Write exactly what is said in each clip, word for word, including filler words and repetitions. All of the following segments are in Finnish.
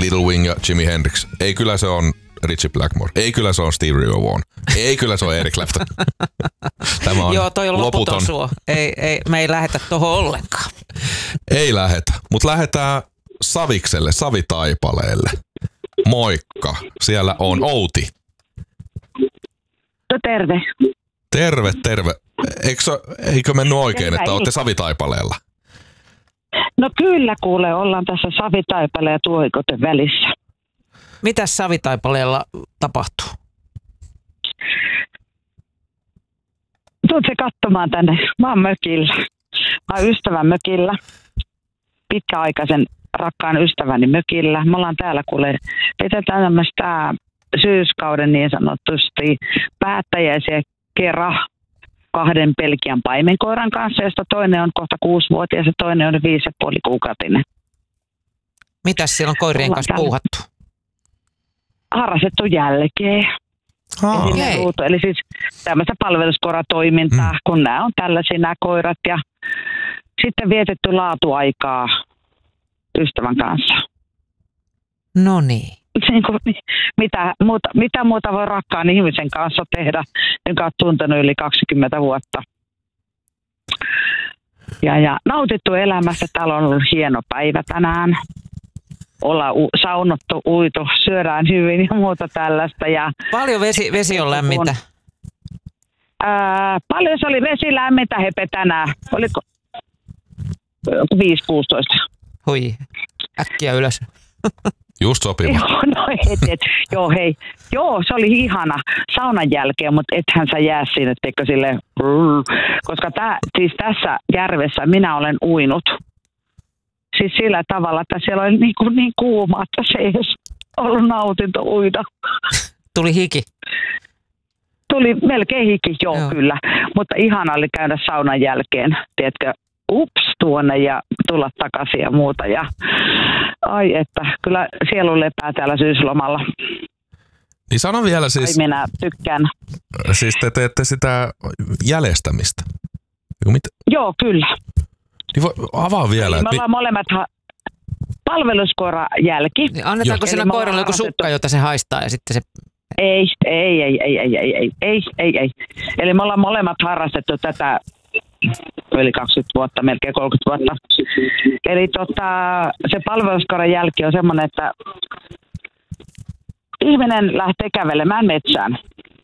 Fiddlewing ja Jimi Hendrix. Ei kyllä se on Ritchie Blackmore. Ei kyllä se on Stevie Ray Vaughan. Ei kyllä se on Eric Clapton. Tämä on Joo, toi on loputon, loputon suo. Ei, ei, me ei lähetä tohon ollenkaan. Ei lähetä, mutta lähdetään Savikselle, Savitaipaleelle. Moikka, siellä on Outi. No terve. Terve, terve. Eikö, eikö mennyt oikein, että olette Savitaipaleella? No kyllä kuule, ollaan tässä Savitaipale ja Tuohikoten välissä. Mitäs Savitaipaleella tapahtuu? Tuutko katsomaan tänne? Mä oon mökillä. Mä oon ystävän mökillä. Pitkäaikaisen rakkaan ystäväni mökillä. Me ollaan täällä kuule, pidetään tämmöistä syyskauden niin sanotusti päättäjäisiä kerran kahden pelkiän paimenkoiran kanssa, josta toinen on kohta kuusivuotias ja toinen on viisi ja puoli kuukautinen. Mitäs siellä on koirien ollaan kanssa täällä puuhattu? Harrastettu jälkeen. Oh, okay. Eli siis tämmöistä palveluskoratoimintaa, mm. kun nämä on tällaisia nämä koirat ja sitten vietetty laatuaikaa ystävän kanssa. No niin. Mitä muuta, mitä muuta voi rakkaan ihmisen kanssa tehdä, jonka olet tuntenut yli kaksikymmentä vuotta. Ja, ja nautittu elämästä. Täällä on ollut hieno päivä tänään. Ollaan u- saunottu, uitu, syödään hyvin ja muuta tällaista. Ja paljon vesi, vesi on lämmintä? Ää, paljon se oli vesi lämmintä hepe tänään. Oliko viisi kuusitoista? Hui, äkkiä ylös. Just sopiva. Joo, no et, et. Joo, hei. Joo, se oli ihana saunan jälkeen, mutta ethän sä jää siinä, etteikö sille, koska tää, siis tässä järvessä minä olen uinut. Siis sillä tavalla, että siellä oli niin, kuin niin kuuma, että se ei edes ollut nautinto uida. Tuli hiki? Tuli melkein hiki, joo, joo. Kyllä. Mutta ihana oli käydä saunan jälkeen, tiedätkö, ups tuonne ja tulla takaisin ja muuta. Ja ai että, kyllä sielu lepää täällä syyslomalla. Niin sano vielä siis... Ai minä tykkään. Siis te teette sitä jäljestämistä. Mit? Joo, kyllä. Niin voi, avaa vielä. Niin me ollaan molemmat ha- palveluskoirajälki. Niin annetaanko sillä koiralle joku sukka, jota se haistaa ja sitten se... Ei, ei, ei, ei, ei, ei, ei, ei, ei, ei. Eli me ollaan molemmat harrastettu tätä yli kaksikymmentä vuotta, melkein kolmekymmentä vuotta. Eli tota, se palveluskoiran jälki on semmoinen, että ihminen lähtee kävelemään metsään.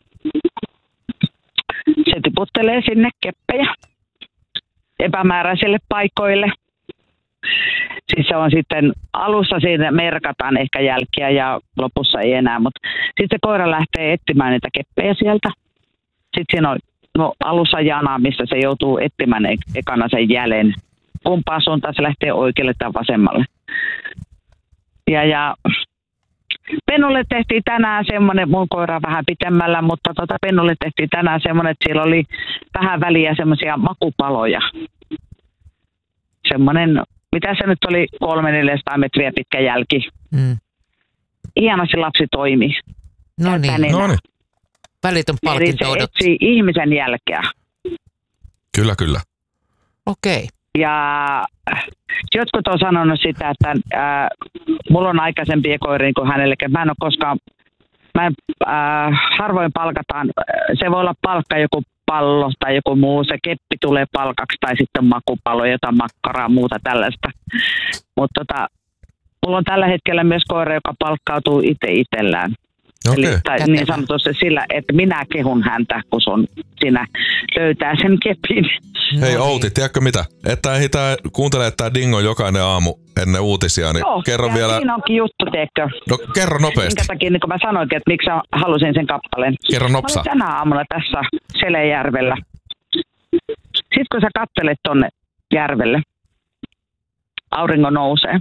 Se tiputtelee sinne keppejä epämääräisille paikoille. Siis se on sitten, alussa siinä merkataan ehkä jälkiä ja lopussa ei enää, mutta sitten se koira lähtee etsimään niitä keppejä sieltä. Sitten siinä on no, alussa jana, missä se joutuu etsimään ekana sen jäljen. Kumpaan suuntaan se lähtee oikealle tai vasemmalle. Ja, ja Pennulle tehtiin tänään semmoinen, mun koira vähän pitemmällä, mutta tota, Pennulle tehtiin tänään semmoinen, että siellä oli vähän väliä semmoisia makupaloja. Semmoinen, mitä se nyt oli, kolme neljäsataa metriä pitkä jälki. Mm. Hienosti lapsi toimi. No niin, no niin. Välitön palkinto odotti. Eli se etsii ihmisen jälkeä. Kyllä, kyllä. Okei. Okay. Ja jotkut on sanonut sitä, että äh, mulla on aikaisempia koiria kuin hänelle, mä en ole koskaan, mä en, äh, harvoin palkataan, se voi olla palkka joku pallo tai joku muu, se keppi tulee palkaksi tai sitten makupallo, jotain makkaraa, muuta tällaista. Mutta tota, mulla on tällä hetkellä myös koira, joka palkkautuu itse itsellään. Okay. Eli tai niin sanotusti sillä, että minä kehun häntä, kun sun sinä löytää sen kepin. Hei Outi, tiedätkö mitä? Että ehditään kuuntelemaan tää Dingo jokainen aamu ennen uutisia, niin joo, kerro vielä. Siinä onkin juttu, teekö? No kerro nopeasti. Minkä takia, niin kun mä sanoinkin, että miksi halusin sen kappaleen. Kerro nopsa. Mä olin tänä aamulla tässä Selejärvellä. Sitten kun sä katselet tonne järvelle, aurinko nousee.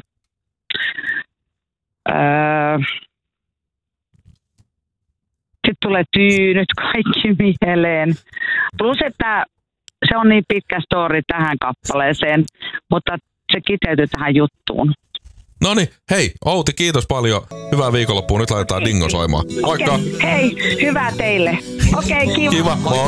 Öö, Sitten tulee tyynyt kaikki mieleen. Plus, että se on niin pitkä story tähän kappaleeseen, mutta se kiteytyy tähän juttuun. No niin, hei Outi, kiitos paljon. Hyvää viikonloppua. Nyt laitetaan Dingo soimaan. Moikka! Okay. Hei, hyvää teille. Okei, okay, kiva. Kiva, moi.